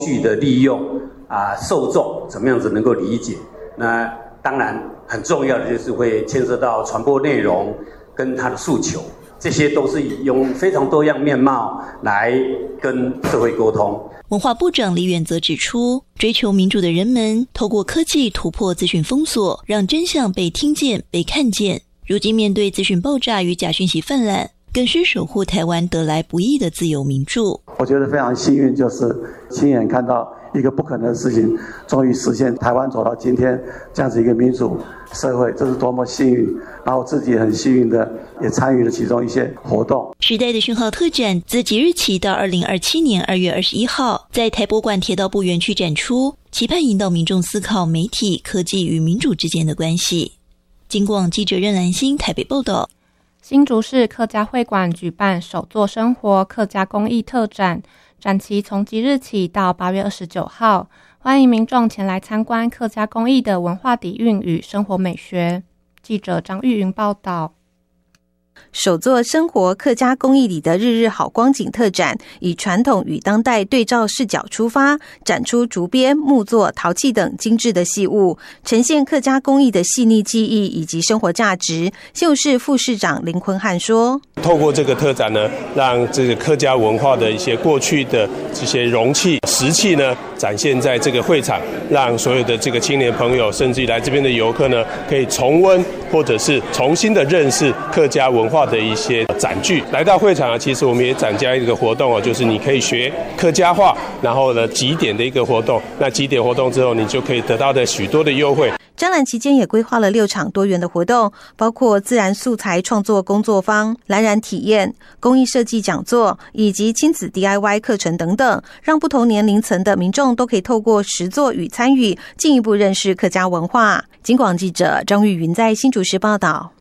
具的利用受众怎么样子能够理解。那当然很重要的就是会牵涉到传播内容跟它的诉求，这些都是用非常多样面貌来跟社会沟通。 文化部长李远则指出，追求民主的人们透过科技突破资讯封锁，让真相被听见、被看见。如今面对资讯爆炸与假讯息泛滥，更是守护台湾得来不易的自由民主。 我觉得非常幸运，就是亲眼看到一个不可能的事情终于实现，台湾走到今天这样子一个民主社会，这是多么幸运。然后我自己很幸运的也参与了其中一些活动。 时代的讯号特展自即日起到2027年2月21号在台博馆铁道部园区展出，期盼引导民众思考媒体、科技与民主之间的关系。警广记者任兰心台北报道。 新竹市客家会馆举办手作生活客家工艺特展，展期从即日起到8月29号，欢迎民众前来参观客家工艺的文化底蕴与生活美学。记者张玉云报道。 手作生活客家工艺里的日日好光景特展，以传统与当代对照视角出发，展出竹编、木作、陶器等精致的细物，呈现客家工艺的细腻技艺以及生活价值。新竹市副市长林坤汉说， 透过这个特展呢，让这个客家文化的一些过去的这些容器、石器呢，展现在这个会场，让所有的这个青年朋友，甚至来这边的游客呢，可以重温或者是重新的认识客家文化的一些展具。来到会场其实我们也展加一个活动就是你可以学客家话，然后呢集点的一个活动。那集点活动之后，你就可以得到的许多的优惠。 展览期间也规划了6场多元的活动，包括自然素材创作工作坊、蓝染体验、工艺设计讲座以及亲子 DIY 课程等等，让不同年龄层的民众都可以透过实作与参与，进一步认识客家文化。警广记者张玉云在新竹市报道。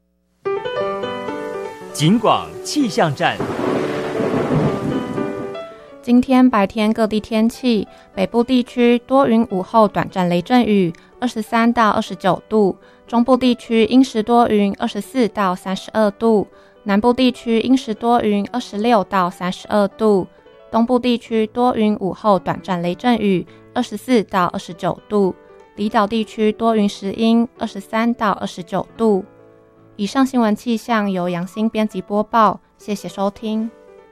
警广气象站。 今天白天各地天气，北部地区多云，午后短暂雷阵雨，23到29度；中部地区阴时多云，24到32度；南部地区阴时多云，26到32度；东部地区多云，午后短暂雷阵雨，24到29度；离岛地区多云时阴，23到29度。以上新闻气象由杨欣编辑播报，谢谢收听。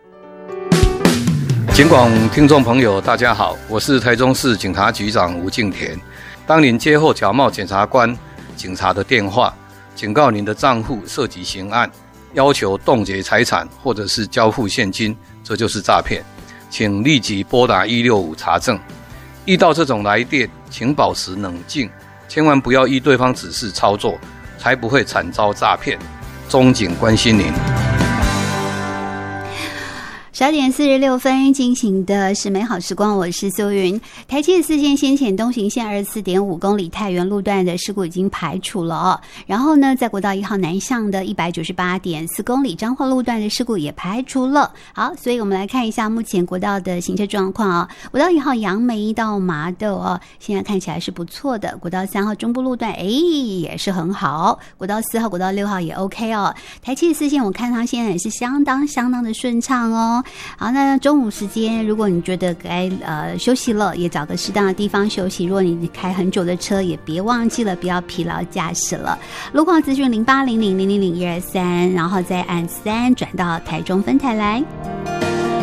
警广听众朋友大家好，我是台中市警察局长吴敬田。当您接获假冒检察官、警察的电话，警告您的账户涉及刑案，要求冻结财产或者是交付现金，这就是诈骗，请立即拨打165查证。遇到这种来电，请保持冷静，千万不要依对方指示操作，才不会惨遭诈骗。中警关心您。 12点46分进行的是美好时光，我是苏云。台七4线先前东行线24.5公里太原路段的事故已经排除了哦。然后呢，在国道1号南向的198.4公里彰化路段的事故也排除了。好，所以我们来看一下目前国道的行车状况啊。国道1号杨梅到麻豆哦，现在看起来是不错的。国道3号中部路段也是很好。国道4号、国道6号也 OK 哦。台七4线我看它现在也是相当的顺畅哦。好，那中午时间，如果你觉得该休息了，也找个适当的地方休息。如果你开很久的车，也别忘记了不要疲劳驾驶了。路况资讯0800000123，然后再按3转到台中分台来。